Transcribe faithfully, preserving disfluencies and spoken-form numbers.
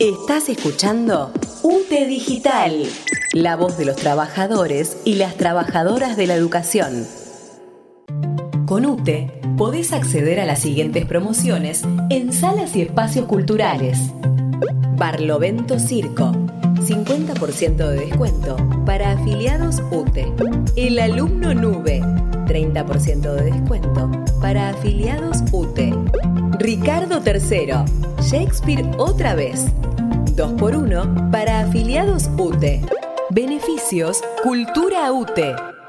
Estás escuchando U T E Digital, la voz de los trabajadores y las trabajadoras de la educación. Con U T E podés acceder a las siguientes promociones en salas y espacios culturales. Barlovento Circo, cincuenta por ciento de descuento para afiliados U T E. El Alumno Nube, treinta por ciento de descuento para afiliados U T E. Ricardo tercero, Shakespeare otra vez, dos por uno para afiliados U T E. Beneficios Cultura U T E.